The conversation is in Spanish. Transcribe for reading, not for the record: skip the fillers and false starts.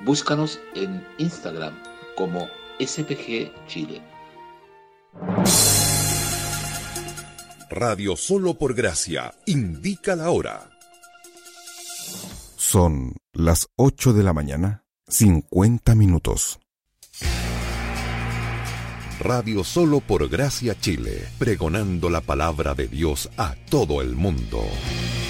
Búscanos en Instagram como SPG Chile. Radio Solo por Gracia indica la hora. Son las 8 de la mañana, 50 minutos. Radio Solo por Gracia Chile, pregonando la palabra de Dios a todo el mundo.